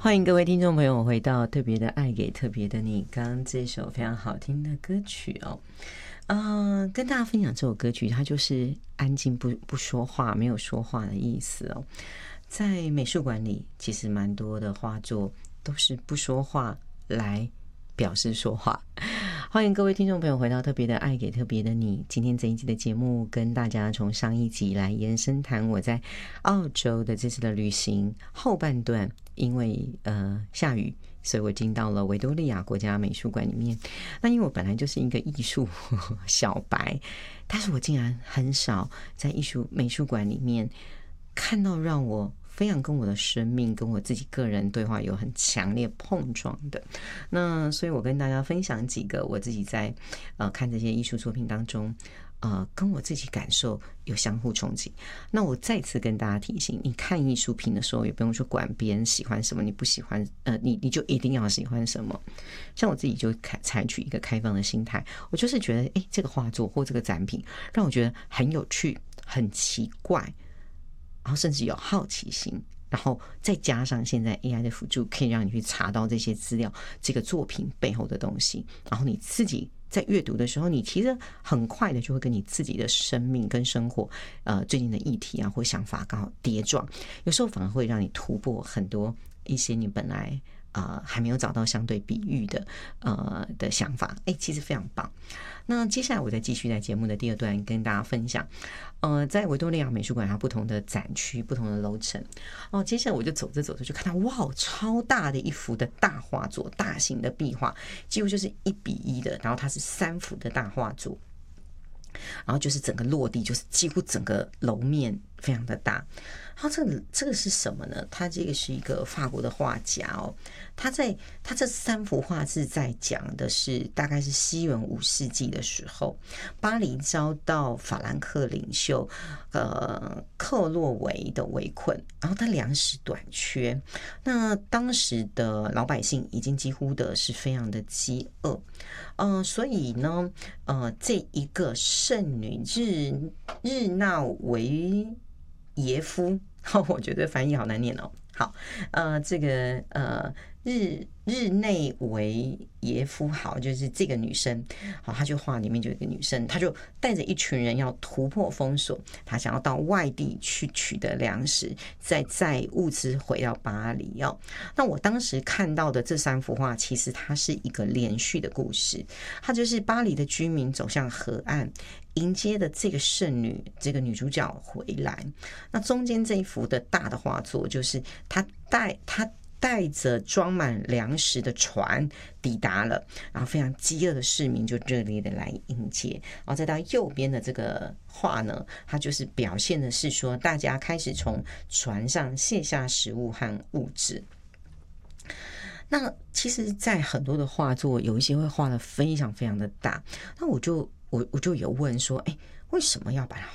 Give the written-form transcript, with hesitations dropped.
欢迎各位听众朋友回到特别的爱给特别的你。刚刚这首非常好听的歌曲哦，跟大家分享这首歌曲，它就是安静不说话，没有说话的意思哦。在美术馆里，其实蛮多的画作都是不说话来表示说话。欢迎各位听众朋友回到特别的爱给特别的你。今天这一集的节目跟大家从上一集来延伸谈我在澳洲的这次的旅行后半段，因为下雨，所以我进到了维多利亚国家美术馆里面。那因为我本来就是一个艺术小白，但是我竟然很少在美术馆里面看到让我非常跟我的生命跟我自己个人对话有很强烈碰撞的。那所以我跟大家分享几个我自己在看这些艺术作品当中跟我自己感受有相互冲击。那我再次跟大家提醒，你看艺术品的时候也不用说管别人喜欢什么，你不喜欢你就一定要喜欢什么。像我自己就采取一个开放的心态，我就是觉得这个画作或这个展品让我觉得很有趣很奇怪，然后甚至有好奇心，然后再加上现在 AI 的辅助可以让你去查到这些资料，这个作品背后的东西，然后你自己在阅读的时候，你其实很快的就会跟你自己的生命跟生活最近的议题或想法刚好跌撞，有时候反而会让你突破很多一些你本来还没有找到相对比喻的想法，其实非常棒。那接下来我再继续在节目的第二段跟大家分享，在维多利亚美术馆它不同的展区、不同的楼层。接下来我就走着走着就看到，哇，超大的一幅的大画作，大型的壁画，几乎就是1:1的，然后它是3幅的大画作。然后就是整个落地，就是几乎整个楼面非常的大。然后这个是什么呢？他这个是一个法国的画家哦，他这3幅画是在讲的是大概是西元5世纪的时候，巴黎遭到法兰克领袖克洛维的围困，然后他粮食短缺，那当时的老百姓已经几乎的是非常的饥饿，所以呢，这一个圣女日纳维耶夫，我觉得翻译好难念哦。好，这个日内维耶夫，好，就是这个女生，好，她就画里面就有一个女生，她就带着一群人要突破封锁，她想要到外地去取得粮食，再载物资回到巴黎哦。那我当时看到的这3幅画，其实它是一个连续的故事，它就是巴黎的居民走向河岸，迎接的这个圣女，这个女主角回来。那中间这一幅的大的画作，就是她带着装满粮食的船抵达了，然后非常饥饿的市民就热烈的来迎接。然后再到右边的这个画呢，它就是表现的是说，大家开始从船上卸下食物和物质。那其实在很多的画作有一些会画得非常非常的大，那我就有问说，为什么要把它